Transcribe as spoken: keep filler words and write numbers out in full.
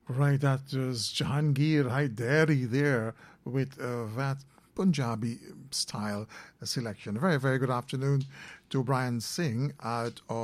Right, that was Jahangir Haidari there with uh, that Punjabi style selection. Very, very good afternoon to Brian Singh out of